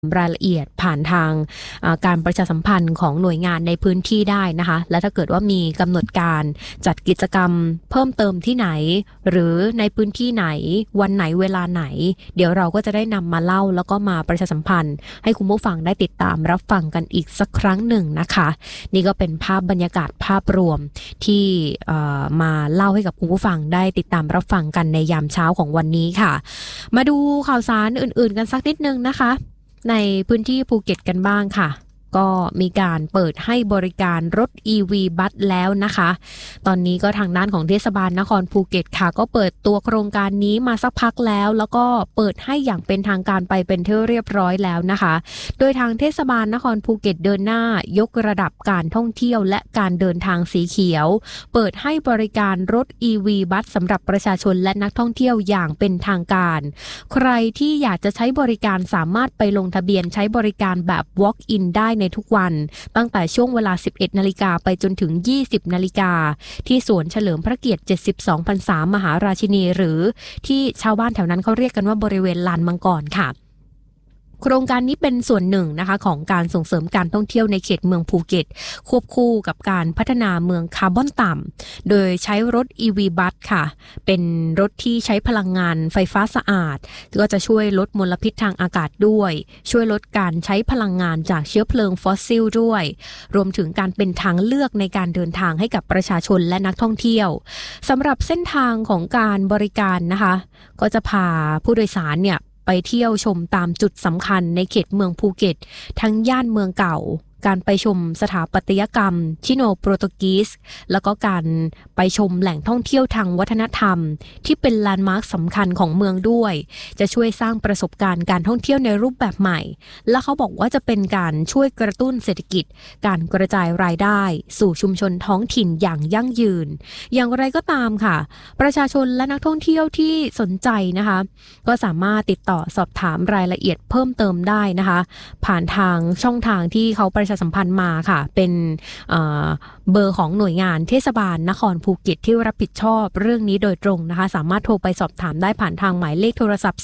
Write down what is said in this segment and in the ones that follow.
รายละเอียดผ่านทางการประชาสัมพันธ์ของหน่วยงานในพื้นที่ได้นะคะและถ้าเกิดว่ามีกำหนดการจัดกิจกรรมเพิ่มเติมที่ไหนหรือในพื้นที่ไหนวันไหนเวลาไหนเดี๋ยวเราก็จะได้นำมาเล่าแล้วก็มาประชาสัมพันธ์ให้คุณผู้ฟังได้ติดตามรับฟังกันอีกสักครั้งหนึ่งนะคะนี่ก็เป็นภาพบรรยากาศภาพรวมที่มาเล่าให้กับคุณผู้ฟังได้ติดตามรับฟังกันในยามเช้าของวันนี้ค่ะมาดูข่าวสารอื่นๆกันสักนิดนึงนะคะในพื้นที่ภูเก็ตกันบ้างค่ะก็มีการเปิดให้บริการรถ EV บัสแล้วนะคะตอนนี้ก็ทางด้านของเทศบาลนครภูเก็ตค่ะก็เปิดตัวโครงการนี้มาสักพักแล้วก็เปิดให้อย่างเป็นทางการไปเป็นที่เรียบร้อยแล้วนะคะโดยทางเทศบาลนครภูเก็ตเดินหน้ายกระดับการท่องเที่ยวและการเดินทางสีเขียวเปิดให้บริการรถ EV บัสสำหรับประชาชนและนักท่องเที่ยวอย่างเป็นทางการใครที่อยากจะใช้บริการสามารถไปลงทะเบียนใช้บริการแบบ Walk-in ได้ในทุกวันตั้งแต่ช่วงเวลา 11 นาฬิกาไปจนถึง 20 นาฬิกาที่สวนเฉลิมพระเกียรติ 72 พรรษามหาราชินีหรือที่ชาวบ้านแถวนั้นเขาเรียกกันว่าบริเวณลานมังกรค่ะโครงการนี้เป็นส่วนหนึ่งนะคะของการส่งเสริมการท่องเที่ยวในเขตเมืองภูเก็ตควบคู่กับการพัฒนาเมืองคาร์บอนต่ำโดยใช้รถ EV บัสค่ะเป็นรถที่ใช้พลังงานไฟฟ้าสะอาดก็จะช่วยลดมลพิษทางอากาศด้วยช่วยลดการใช้พลังงานจากเชื้อเพลิงฟอสซิลด้วยรวมถึงการเป็นทางเลือกในการเดินทางให้กับประชาชนและนักท่องเที่ยวสำหรับเส้นทางของการบริการนะคะก็จะพาผู้โดยสารเนี่ยไปเที่ยวชมตามจุดสำคัญในเขตเมืองภูเก็ตทั้งย่านเมืองเก่าการไปชมสถาปัตยกรรมชิโนโปรตุกีสแล้วก็การไปชมแหล่งท่องเที่ยวทางวัฒนธรรมที่เป็นแลนด์มาร์คสำคัญของเมืองด้วยจะช่วยสร้างประสบการณ์การท่องเที่ยวในรูปแบบใหม่และเขาบอกว่าจะเป็นการช่วยกระตุ้นเศรษฐกิจการกระจายรายได้สู่ชุมชนท้องถิ่นอย่างยั่งยืนอย่างไรก็ตามค่ะประชาชนและนักท่องเที่ยวที่สนใจนะคะก็สามารถติดต่อสอบถามรายละเอียดเพิ่มเติมได้นะคะผ่านทางช่องทางที่เขาประชาสัมพันธ์มาค่ะเป็นเบอร์ของหน่วยงานเทศบาลนครภูเก็ตที่รับผิดชอบเรื่องนี้โดยตรงนะคะสามารถโทรไปสอบถามได้ผ่านทางหมายเลขโทรศัพท์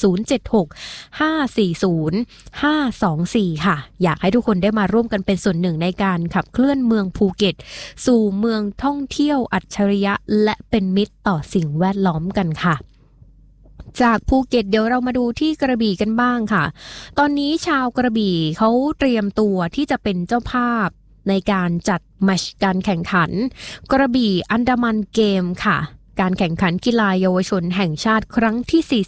076-540-524ค่ะอยากให้ทุกคนได้มาร่วมกันเป็นส่วนหนึ่งในการขับเคลื่อนเมืองภูเก็ตสู่เมืองท่องเที่ยวอัจฉริยะและเป็นมิตรต่อสิ่งแวดล้อมกันค่ะจากภูเก็ตเดี๋ยวเรามาดูที่กระบี่กันบ้างค่ะตอนนี้ชาวกระบี่เขาเตรียมตัวที่จะเป็นเจ้าภาพในการจัดแมตช์การแข่งขันกระบี่อันดามันเกมค่ะการแข่งขันกีฬาเยาวชนแห่งชาติครั้งที่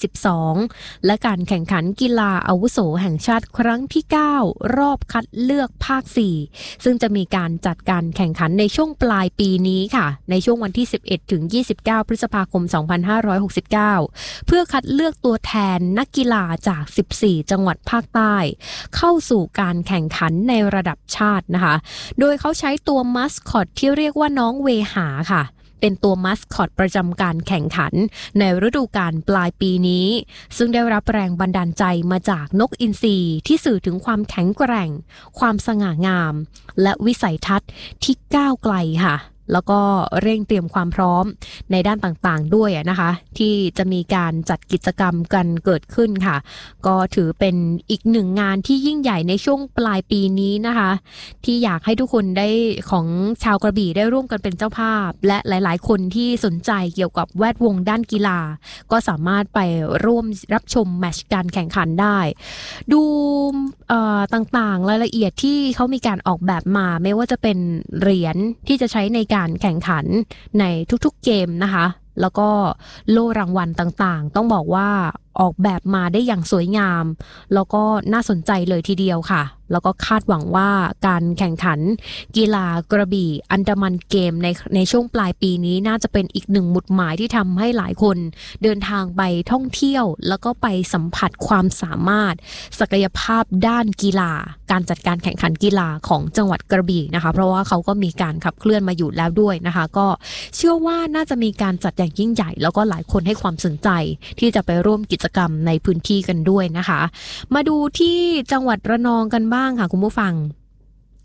42และการแข่งขันกีฬาอาวุโสแห่งชาติครั้งที่9รอบคัดเลือกภาค4ซึ่งจะมีการจัดการแข่งขันในช่วงปลายปีนี้ค่ะในช่วงวันที่11ถึง29พฤษภาคม2569เพื่อคัดเลือกตัวแทนนักกีฬาจาก14จังหวัดภาคใต้เข้าสู่การแข่งขันในระดับชาตินะคะโดยเขาใช้ตัวมัสคอตที่เรียกว่าน้องเวหาค่ะเป็นตัวมัสคอตประจำการแข่งขันในฤดูกาลปลายปีนี้ซึ่งได้รับแรงบันดาลใจมาจากนกอินทรีที่สื่อถึงความแข็งแกร่งความสง่างามและวิสัยทัศน์ที่ก้าวไกลค่ะแล้วก็เร่งเตรียมความพร้อมในด้านต่างๆด้วยนะคะที่จะมีการจัดกิจกรรมกันเกิดขึ้นค่ะก็ถือเป็นอีกหนึ่งงานที่ยิ่งใหญ่ในช่วงปลายปีนี้นะคะที่อยากให้ทุกคนได้ของชาวกระบี่ได้ร่วมกันเป็นเจ้าภาพและหลายๆคนที่สนใจเกี่ยวกับแวดวงด้านกีฬาก็สามารถไปร่วมรับชมแมตช์การแข่งขันได้ดูต่างๆรายละเอียดที่เขามีการออกแบบมาไม่ว่าจะเป็นเหรียญที่จะใช้ในการแข่งขันในทุกๆเกมนะคะแล้วก็โล่รางวัลต่างๆต้องบอกว่าออกแบบมาได้อย่างสวยงามแล้วก็น่าสนใจเลยทีเดียวค่ะแล้วก็คาดหวังว่าการแข่งขันกีฬากระบี่อันดามันเกมในช่วงปลายปีนี้น่าจะเป็นอีกหนึ่งหมุดหมายที่ทำให้หลายคนเดินทางไปท่องเที่ยวแล้วก็ไปสัมผัสความสามารถศักยภาพด้านกีฬาการจัดการแข่งขันกีฬาของจังหวัดกระบี่นะคะเพราะว่าเขาก็มีการขับเคลื่อนมาอยู่แล้วด้วยนะคะก็เชื่อว่าน่าจะมีการจัดอย่างยิ่งใหญ่แล้วก็หลายคนให้ความสนใจที่จะไปร่วมกิจกรรมในพื้นที่กันด้วยนะคะมาดูที่จังหวัดระนองกันบ้างค่ะคุณผู้ฟัง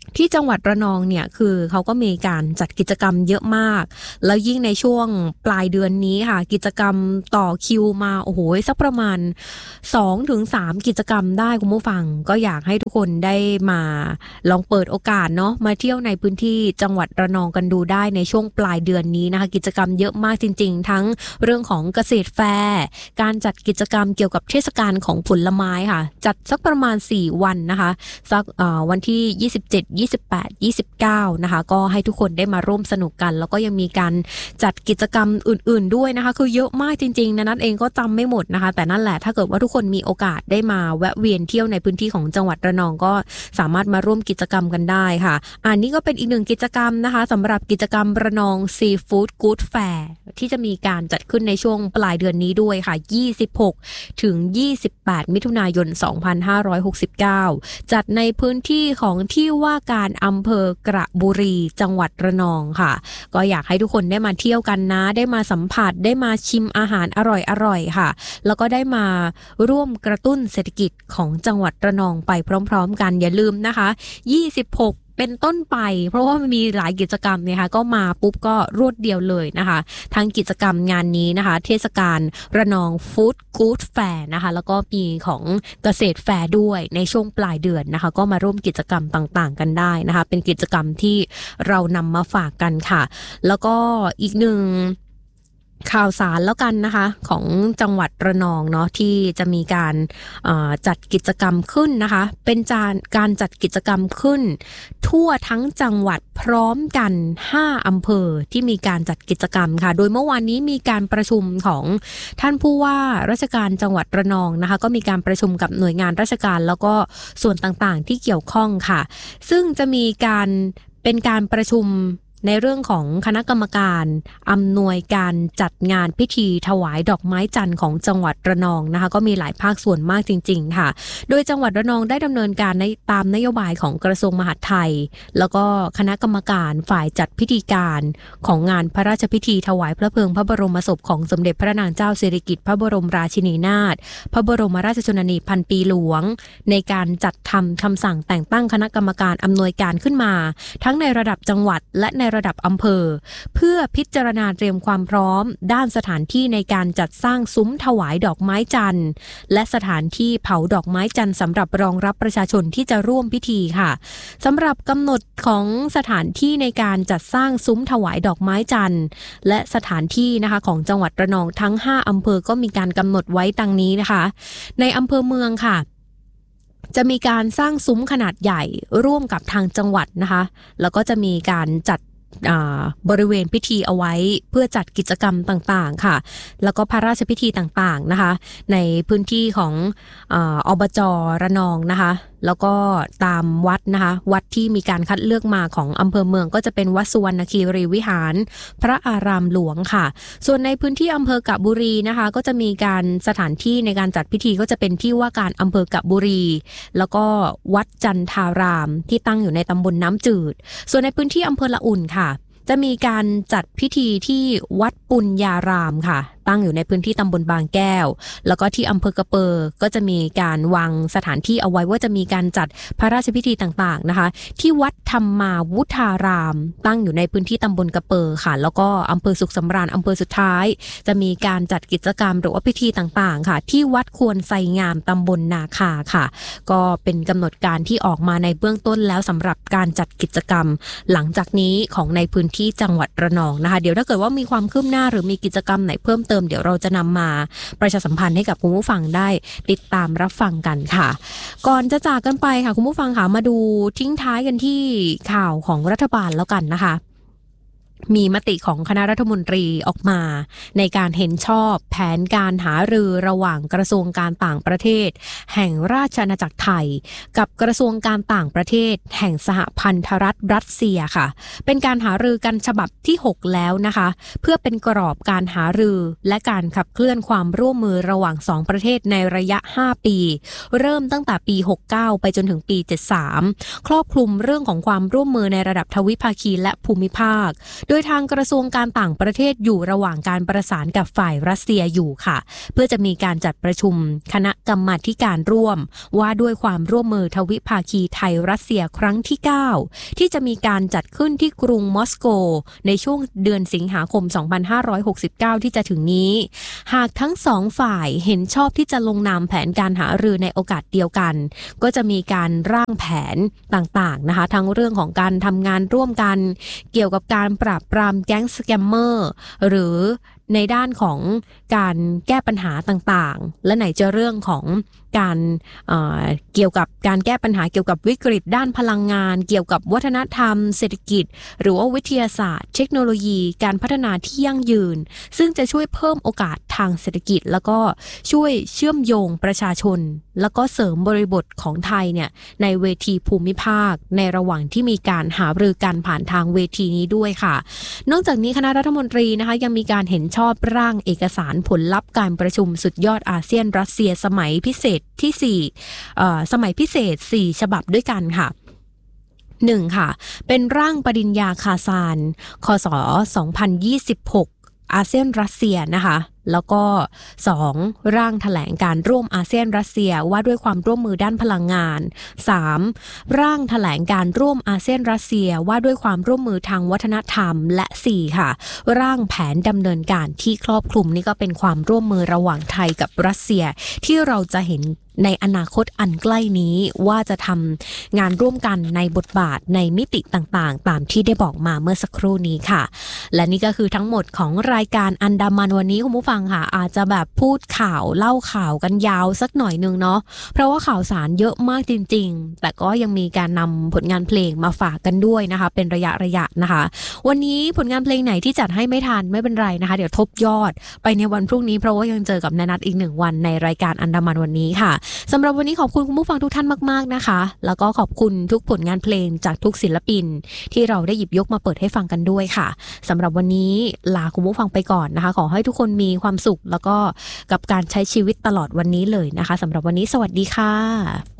ที่จังหวัดระนองเนี่ยคือเขาก็มีการจัดกิจกรรมเยอะมากแล้วยิ่งในช่วงปลายเดือนนี้ค่ะกิจกรรมต่อคิวมาโอ้โหสักประมาณ 2-3 กิจกรรมได้คุณผู้ฟังก็อยากให้ทุกคนได้มาลองเปิดโอกาสเนาะมาเที่ยวในพื้นที่จังหวัดระนองกันดูได้ในช่วงปลายเดือนนี้นะคะกิจกรรมเยอะมากจริงๆทั้งเรื่องของเกษตรแฟร์การจัดกิจกรรมเกี่ยวกับเทศกาลของผลไม้ค่ะจัดสักประมาณ4วันนะคะสักวันที่27 28 29นะคะก็ให้ทุกคนได้มาร่วมสนุกกันแล้วก็ยังมีการจัดกิจกรรมอื่นๆด้วยนะคะคือเยอะมากจริงๆนัทเองก็จำไม่หมดนะคะแต่นั่นแหละถ้าเกิดว่าทุกคนมีโอกาสได้มาแวะเวียนเที่ยวในพื้นที่ของจังหวัดระนองก็สามารถมาร่วมกิจกรรมกันได้ค่ะอันนี้ก็เป็นอีกหนึ่งกิจกรรมนะคะสำหรับกิจกรรมระนองซีฟู้ดกู๊ดแฟร์ที่จะมีการจัดขึ้นในช่วงปลายเดือนนี้ด้วยค่ะ26ถึง28มิถุนายน2569จัดในพื้นที่ของที่ว่าการอำเภอกระบุรีจังหวัดระนองค่ะก็อยากให้ทุกคนได้มาเที่ยวกันนะได้มาสัมผัสได้มาชิมอาหารอร่อยๆค่ะแล้วก็ได้มาร่วมกระตุ้นเศรษฐกิจของจังหวัดระนองไปพร้อมๆกันอย่าลืมนะคะ26เป็นต้นไปเพราะว่ามันมีหลายกิจกรรมเนี่ยค่ะก็มาปุ๊บก็รวดเดียวเลยนะคะทั้งกิจกรรมงานนี้นะคะเทศกาลระนองฟู้ดกู๊ดแฟร์นะคะแล้วก็มีของเกษตรแฟร์ด้วยในช่วงปลายเดือนนะคะก็มาร่วมกิจกรรมต่างๆกันได้นะคะเป็นกิจกรรมที่เรานำมาฝากกันค่ะแล้วก็อีกหนึ่งข่าวสารแล้วกันนะคะของจังหวัดระนองเนาะที่จะมีการจัดกิจกรรมขึ้นนะคะเป็นการจัดกิจกรรมขึ้นทั่วทั้งจังหวัดพร้อมกัน5อำเภอที่มีการจัดกิจกรรมค่ะโดยเมื่อวานนี้มีการประชุมของท่านผู้ว่าราชการจังหวัดระนองนะคะก็มีการประชุมกับหน่วยงานราชการแล้วก็ส่วนต่างๆที่เกี่ยวข้องค่ะซึ่งจะมีเป็นการประชุมในเรื่องของคณะกรรมการอำนวยการจัดงานพิธีถวายดอกไม้จันทร์ของจังหวัดระนองนะคะก็มีหลายภาคส่วนมากจริงๆค่ะโดยจังหวัดระนองได้ดำเนินการตามนโยบายของกระทรวงมหาดไทยแล้วก็คณะกรรมการฝ่ายจัดพิธีการของงานพระราชพิธีถวายพระเพลิงพระบรมศพของสมเด็จพระนางเจ้าสิริกิติ์พระบรมราชินีนาถพระบรมราชชนนีพันปีหลวงในการจัดทำคำสั่งแต่งตั้งคณะกรรมการอำนวยการขึ้นมาทั้งในระดับจังหวัดและในระดับอำเภอเพื่อพิจารณาเตรียมความพร้อมด้านสถานที่ในการจัดสร้างซุ้มถวายดอกไม้จันทร์และสถานที่เผาดอกไม้จันทร์สำหรับรองรับประชาชนที่จะร่วมพิธีค่ะสำหรับกำหนดของสถานที่ในการจัดสร้างซุ้มถวายดอกไม้จันทร์และสถานที่นะคะของจังหวัดระนองทั้ง5อำเภอก็มีการกำหนดไว้ดังนี้นะคะในอำเภอเมืองค่ะจะมีการสร้างซุ้มขนาดใหญ่ร่วมกับทางจังหวัดนะคะแล้วก็จะมีการจัดบริเวณพิธีเอาไว้เพื่อจัดกิจกรรมต่างๆค่ะแล้วก็พระราชพิธีต่างๆนะคะในพื้นที่ของอบจ.ระนองนะคะแล้วก็ตามวัดนะคะวัดที่มีการคัดเลือกมาของอำเภอเมืองก็จะเป็นวัดสุวรรณคีรีวิหารพระอารามหลวงค่ะส่วนในพื้นที่อำเภอกะบุรีนะคะก็จะมีการสถานที่ในการจัดพิธีก็จะเป็นที่ว่าการอำเภอกะบุรีแล้วก็วัดจันทารามที่ตั้งอยู่ในตำบลน้ำจืดส่วนในพื้นที่อำเภอละอุ่นค่ะจะมีการจัดพิธีที่วัดปุญญารามค่ะตั้งอยู่ในพื้นที่ตำบลบางแก้วแล้วก็ที่อำเภอกระเปอก็จะมีการวางสถานที่เอาไว้ว่าจะมีการจัดพระราชพิธีต่างๆนะคะที่วัดธรรมาวุฒารามตั้งอยู่ในพื้นที่ตำบลกระเปอค่ะแล้วก็อำเภอสุขสำราญอำเภอสุดท้ายจะมีการจัดกิจกรรมหรือว่าพิธีต่างๆค่ะที่วัดควรไซงามตำบลนาคาค่ะก็เป็นกำหนดการที่ออกมาในเบื้องต้นแล้วสำหรับการจัดกิจกรรมหลังจากนี้ของในพื้นที่จังหวัดระนองนะคะเดี๋ยวถ้าเกิดว่ามีความคืบหน้าหรือมีกิจกรรมไหนเพิ่มเติมเดี๋ยวเราจะนำมาประชาสัมพันธ์ให้กับคุณผู้ฟังได้ติดตามรับฟังกันค่ะก่อนจะจากกันไปค่ะคุณผู้ฟังค่ะมาดูทิ้งท้ายกันที่ข่าวของรัฐบาลแล้วกันนะคะมีมติของคณะรัฐมนตรีออกมาในการเห็นชอบแผนการหารือระหว่างกระทรวงการต่างประเทศแห่งราชอาณาจักรไทยกับกระทรวงการต่างประเทศแห่งสหพันธรัฐรัสเซียค่ะเป็นการหารือกันฉบับที่6แล้วนะคะเพื่อเป็นกรอบการหารือและการขับเคลื่อนความร่วมมือระหว่าง2ประเทศในระยะ5ปีเริ่มตั้งแต่ปี69ไปจนถึงปี73ครอบคลุมเรื่องของความร่วมมือในระดับทวิภาคีและภูมิภาคโดยทางกระทรวงการต่างประเทศอยู่ระหว่างการประสานกับฝ่ายรัสเซียอยู่ค่ะเพื่อจะมีการจัดประชุมคณะกรรมาธิการร่วมว่าด้วยความร่วมมือทวิภาคีไทยรัสเซียครั้งที่ 9ที่จะมีการจัดขึ้นที่กรุงมอสโกในช่วงเดือนสิงหาคม 2569 ที่จะถึงนี้หากทั้งสองฝ่ายเห็นชอบที่จะลงนามแผนการหารือในโอกาสเดียวกันก็จะมีการร่างแผนต่างๆนะคะทั้งเรื่องของการทำงานร่วมกันเกี่ยวกับการปราบปรามแก๊งสแกมเมอร์หรือในด้านของการแก้ปัญหาต่างๆและไหนจะเรื่องของการเกี่ยวกับการแก้ปัญหาเกี่ยวกับวิกฤตด้านพลังงานเกี่ยวกับวัฒนธรรมเศรษฐกิจหรือว่าวิทยาศาสตร์เทคโนโลยีการพัฒนาที่ยั่งยืนซึ่งจะช่วยเพิ่มโอกาสทางเศรษฐกิจแล้วก็ช่วยเชื่อมโยงประชาชนแล้วก็เสริมบริบทของไทยเนี่ยในเวทีภูมิภาคในระหว่างที่มีการหารือกันผ่านทางเวทีนี้ด้วยค่ะนอกจากนี้คณะรัฐมนตรีนะคะยังมีการเห็นชอบร่างเอกสารผลลัพธ์การประชุมสุดยอดอาเซียนรัสเซียสมัยพิเศษที่4สมัยพิเศษ4ฉบับด้วยกันค่ะ1ค่ะเป็นร่างปริญญาคาซานคศ2026อาเซียนรัสเซียนะคะแล้วก็2ร่างแถลงการร่วมอาเซียนรัสเซียว่าด้วยความร่วมมือด้านพลังงาน3ร่างแถลงการร่วมอาเซียนรัสเซียว่าด้วยความร่วมมือทางวัฒนธรรมและ4ค่ะร่างแผนดำเนินการที่ครอบคลุมนี่ก็เป็นความร่วมมือระหว่างไทยกับรัสเซียที่เราจะเห็นในอนาคตอันใกล้นี้ว่าจะทำงานร่วมกันในบทบาทในมิติต่างๆตามที่ได้บอกมาเมื่อสักครู่นี้ค่ะและนี่ก็คือทั้งหมดของรายการอันดามันวันนี้คุณผู้ฟังค่ะอาจจะแบบพูดข่าวเล่าข่าวกันยาวสักหน่อยนึงเนาะเพราะว่าข่าวสารเยอะมากจริงๆแต่ก็ยังมีการนำผลงานเพลงมาฝากกันด้วยนะคะเป็นระยะนะคะวันนี้ผลงานเพลงไหนที่จัดให้ไม่ทันไม่เป็นไรนะคะเดี๋ยวทบยอดไปในวันพรุ่งนี้เพราะว่ายังเจอกับนัทอีก1วันในรายการอันดามันวันนี้ค่ะสำหรับวันนี้ขอบคุณคุณผู้ฟังทุกท่านมากๆนะคะแล้วก็ขอบคุณทุกผลงานเพลงจากทุกศิลปินที่เราได้หยิบยกมาเปิดให้ฟังกันด้วยค่ะสำหรับวันนี้ลาคุณผู้ฟังไปก่อนนะคะขอให้ทุกคนมีความสุขแล้วก็กับการใช้ชีวิตตลอดวันนี้เลยนะคะสำหรับวันนี้สวัสดีค่ะ